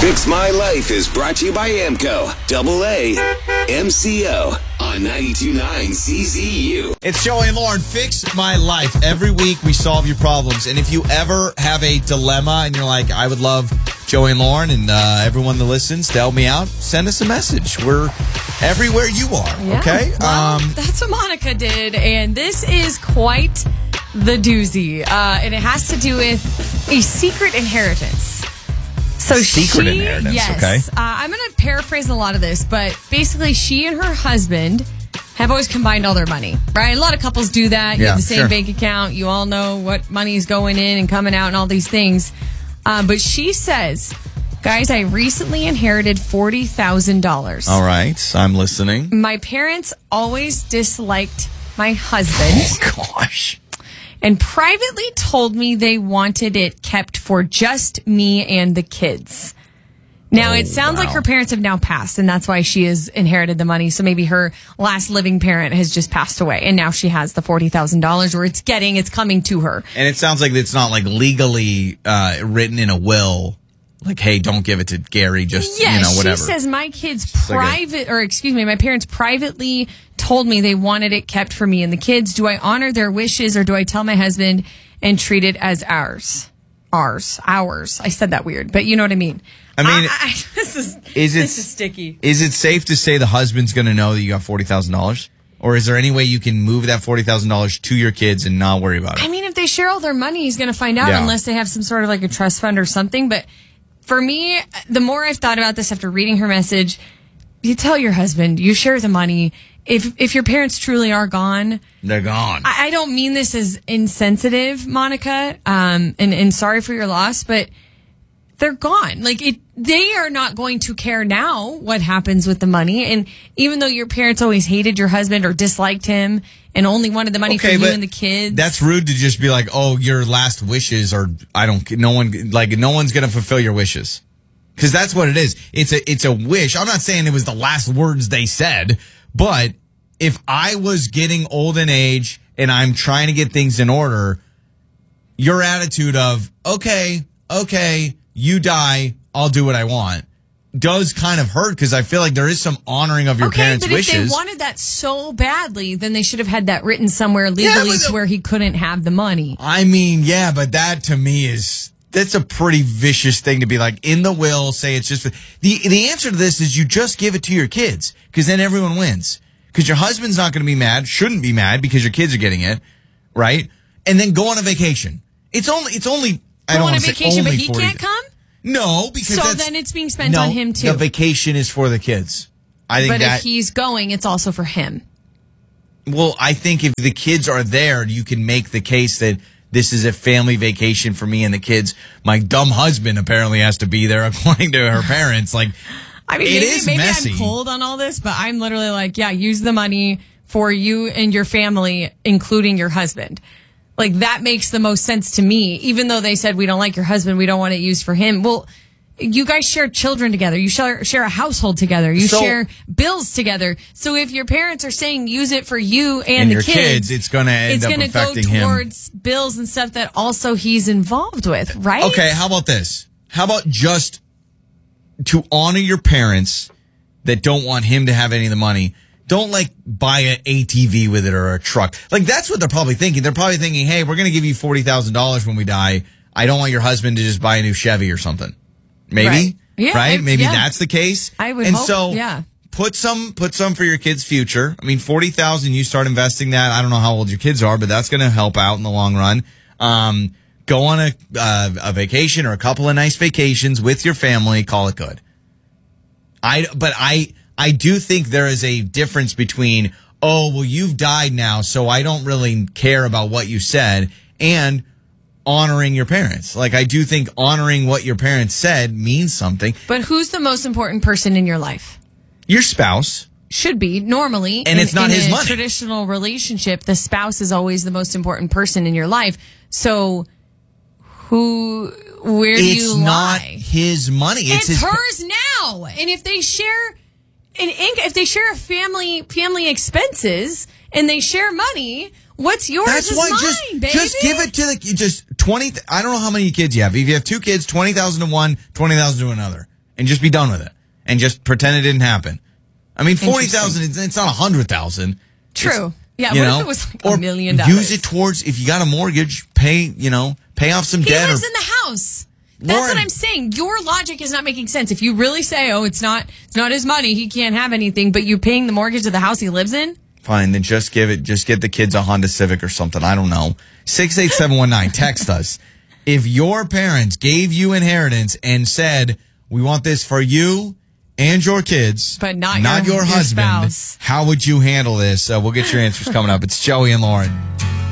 Fix My Life is brought to you by AMCO, AA, MCO on 92.9 CZU. It's Joey and Lauren. Fix My Life. Every week we solve your problems. And if you ever have a dilemma and you're like, I would love Joey and Lauren and everyone that listens to help me out, send us a message. We're everywhere you are, okay? Well, that's what Monica did. And this is quite the doozy. And it has to do with a secret inheritance. So secret inheritance, yes, okay. I'm going to paraphrase a lot of this, but basically she and her husband have always combined all their money, right? A lot of couples do that. You have the same bank account. You all know what money is going in and coming out and all these things. But she says, guys, I recently inherited $40,000. All right, I'm listening. My parents always disliked my husband. Oh, gosh. And privately told me they wanted it kept for just me and the kids. Now, it sounds like her parents have now passed, and that's why she has inherited the money. So maybe her last living parent has just passed away, and now she has the $40,000, or it's coming to her. And it sounds like it's not like legally written in a will. Like, hey, don't give it to Gary, just, whatever. She says my my parents privately told me they wanted it kept for me and the kids. Do I honor their wishes or do I tell my husband and treat it as ours? Ours. I said that weird, but you know what I mean. I mean, this is sticky. Is it safe to say the husband's going to know that you got $40,000? Or is there any way you can move that $40,000 to your kids and not worry about it? I mean, if they share all their money, he's going to find out unless they have some sort of like a trust fund or something. But for me, the more I've thought about this after reading her message, you tell your husband, you share the money. If your parents truly are gone, they're gone. I don't mean this as insensitive, Monica, and sorry for your loss, but they're gone. They are not going to care now what happens with the money. And even though your parents always hated your husband or disliked him and only wanted the money for you and the kids, that's rude to just be like, oh, your last wishes are, no one's going to fulfill your wishes. Because that's what it is. It's a wish. I'm not saying it was the last words they said, but if I was getting old in age and I'm trying to get things in order, your attitude of, okay, you die, I'll do what I want, does kind of hurt because I feel like there is some honoring of your parents' wishes. If they wanted that so badly, then they should have had that written somewhere legally to where he couldn't have the money. I mean, yeah, but that to me that's a pretty vicious thing to be like in the will, say it's just the answer to this is you just give it to your kids because then everyone wins. Because your husband's not going to be mad, shouldn't be mad because your kids are getting it, right? And then go on a vacation. It's only I don't want to say only but he 40. Can't come? No, because then it's being spent on him too. The vacation is for the kids. But if he's going, it's also for him. Well, I think if the kids are there, you can make the case that this is a family vacation for me and the kids. My dumb husband apparently has to be there according to her parents. I mean, maybe I'm cold on all this, but I'm literally like, use the money for you and your family, including your husband. That makes the most sense to me, even though they said we don't like your husband, we don't want it used for him. Well, you guys share children together. You share a household together. You share bills together. So if your parents are saying use it for you and the your kids, it's going to end up affecting him. Go towards bills and stuff that also he's involved with, right? Okay, how about this? How about just to honor your parents that don't want him to have any of the money? Don't buy an ATV with it or a truck. That's what they're probably thinking. They're probably thinking, hey, we're going to give you $40,000 when we die. I don't want your husband to just buy a new Chevy or something. Maybe? Right. Yeah, right? Maybe that's the case. I would hope, put some for your kids' future. I mean, $40,000, you start investing that. I don't know how old your kids are, but that's going to help out in the long run. Go on a vacation or a couple of nice vacations with your family. Call it good. I do think there is a difference between, you've died now, so I don't really care about what you said, and honoring your parents. I do think honoring what your parents said means something. But who's the most important person in your life? Your spouse. Should be, normally. And it's not his money. In a traditional relationship, the spouse is always the most important person in your life. So, where do you lie? It's not his money. It's hers now. And if they share family expenses and they share money, what's yours is mine, baby. Just give it to just 20. I don't know how many kids you have. If you have two kids, 20,000 to one, 20,000 to another. and just be done with it and just pretend it didn't happen. I mean, 40,000, it's not 100,000. True. Yeah, what if it was like $1 million? Use it towards, if you got a mortgage, pay off some debt. He lives in the house. That's what I'm saying. Your logic is not making sense. If you really say, it's not his money, he can't have anything, but you're paying the mortgage of the house he lives in? Fine, then just get the kids a Honda Civic or something. I don't know. 68719, text us. If your parents gave you inheritance and said, we want this for you and your kids, but not your husband, spouse, how would you handle this? We'll get your answers coming up. It's Joey and Lauren.